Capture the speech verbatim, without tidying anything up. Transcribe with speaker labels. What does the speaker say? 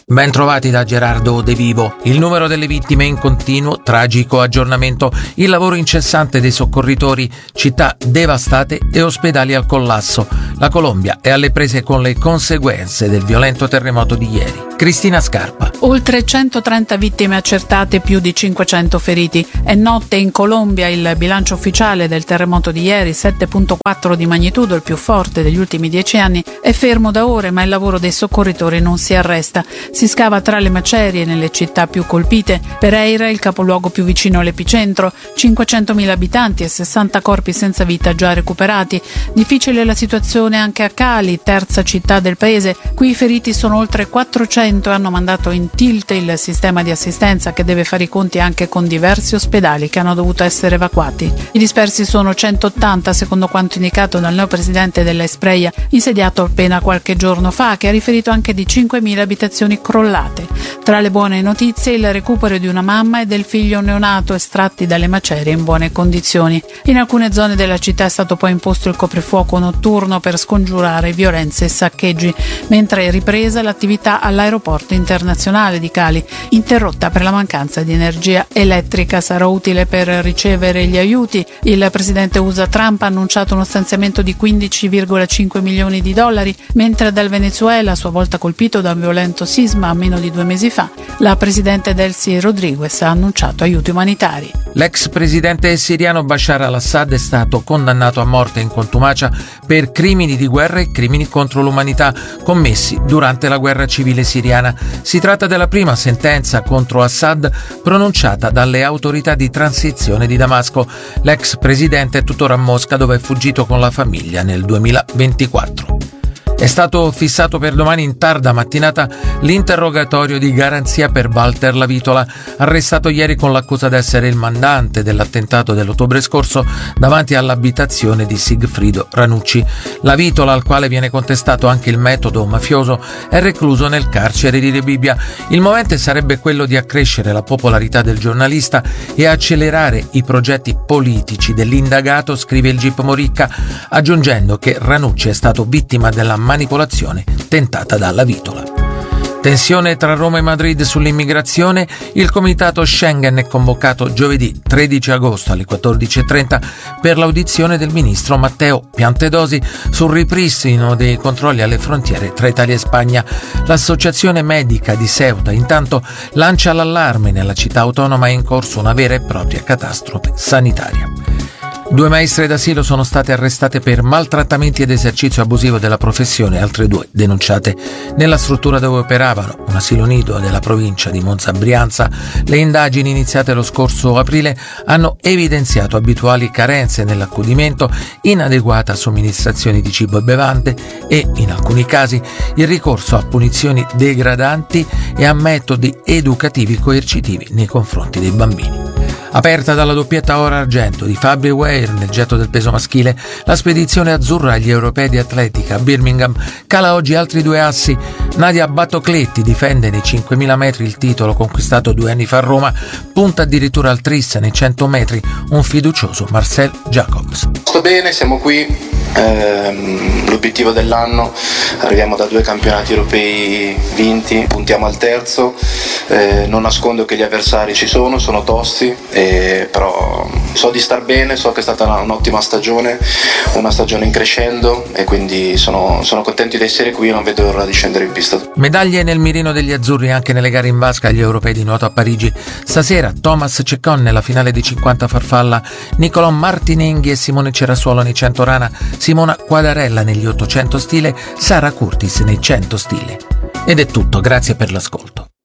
Speaker 1: Ben trovati da Gerardo De Vivo. Il numero delle vittime in continuo, tragico aggiornamento, il lavoro incessante dei soccorritori, città devastate e ospedali al collasso. La Colombia è alle prese con le conseguenze del violento terremoto di ieri. Cristina Scarpa.
Speaker 2: Oltre centotrenta vittime accertate, più di cinquecento feriti. È notte in Colombia, il bilancio ufficiale del terremoto di ieri, sette virgola quattro di magnitudo, il più forte degli ultimi dieci anni, è fermo da ore, ma il lavoro dei soccorritori non si arresta. Si scava tra le macerie nelle città più colpite. Pereira, il capoluogo più vicino all'epicentro, cinquecentomila abitanti e sessanta corpi senza vita già recuperati. Difficile la situazione anche a Cali, terza città del paese. Qui i feriti sono oltre quattrocento e hanno mandato in tilt il sistema di assistenza, che deve fare i conti anche con diversi ospedali che hanno dovuto essere evacuati. I dispersi sono centottanta, secondo quanto indicato dal neopresidente della Espreia, insediato appena qualche giorno fa, che ha riferito anche di cinquemila abitazioni crollate. Tra le buone notizie il recupero di una mamma e del figlio neonato estratti dalle macerie in buone condizioni. In alcune zone della città è stato poi imposto il coprifuoco notturno per scongiurare violenze e saccheggi, mentre è ripresa l'attività all'aeroporto internazionale di Cali, interrotta per la mancanza di energia elettrica. Sarà utile per ricevere gli aiuti. Il presidente U S A Trump ha annunciato uno stanziamento di quindici virgola cinque milioni di dollari, mentre dal Venezuela, a sua volta colpito da un violento sisma meno di due mesi fa, la presidente Delcy Rodriguez ha annunciato aiuti umanitari.
Speaker 1: L'ex presidente siriano Bashar al-Assad è stato condannato a morte in contumacia per crimini di guerra e crimini contro l'umanità commessi durante la guerra civile siriana. Si tratta della prima sentenza contro Assad pronunciata dalle autorità di transizione di Damasco. L'ex presidente è tuttora a Mosca, dove è fuggito con la famiglia nel duemilaventiquattro. È stato fissato per domani in tarda mattinata l'interrogatorio di garanzia per Walter Lavitola, arrestato ieri con l'accusa di essere il mandante dell'attentato dell'ottobre scorso davanti all'abitazione di Sigfrido Ranucci. Lavitola, al quale viene contestato anche il metodo mafioso, è recluso nel carcere di Rebibbia. Il movente sarebbe quello di accrescere la popolarità del giornalista e accelerare i progetti politici dell'indagato, scrive il G I P Moricca, aggiungendo che Ranucci è stato vittima della manipolazione tentata dalla Lavitola. Tensione tra Roma e Madrid sull'immigrazione. Il comitato Schengen è convocato giovedì tredici agosto alle quattordici e trenta per l'audizione del ministro Matteo Piantedosi sul ripristino dei controlli alle frontiere tra Italia e Spagna. L'associazione medica di Ceuta intanto lancia l'allarme: nella città autonoma è in corso una vera e propria catastrofe sanitaria. Due maestre d'asilo sono state arrestate per maltrattamenti ed esercizio abusivo della professione, altre due denunciate nella struttura dove operavano, un asilo nido della provincia di Monza Brianza. Le indagini iniziate lo scorso aprile hanno evidenziato abituali carenze nell'accudimento, inadeguata somministrazione di cibo e bevande e, in alcuni casi, il ricorso a punizioni degradanti e a metodi educativi coercitivi nei confronti dei bambini. Aperta dalla doppietta oro argento di Fabri Weir nel getto del peso maschile, la spedizione azzurra agli europei di atletica a Birmingham cala oggi altri due assi. Nadia Battocletti difende nei cinquemila metri il titolo conquistato due anni fa a Roma, punta addirittura al tris nei cento metri un fiducioso Marcel Jacobs.
Speaker 3: Sto bene, siamo qui. Ehm, l'obiettivo dell'anno, arriviamo da due campionati europei vinti, puntiamo al terzo. Eh, non nascondo che gli avversari ci sono, sono tosti, eh, però so di star bene, so che è stata una, un'ottima stagione, una stagione in crescendo, e quindi sono, sono contento di essere qui e non vedo l'ora di scendere in pista.
Speaker 1: Medaglie nel mirino degli azzurri anche nelle gare in vasca agli europei di nuoto a Parigi. Stasera Thomas Ceccon nella finale di cinquanta farfalla, Nicolò Martinenghi e Simone Cerasuolo nei cento rana, Simona Quadarella negli ottocento stile, Sara Curtis nei cento stile. Ed è tutto, grazie per l'ascolto.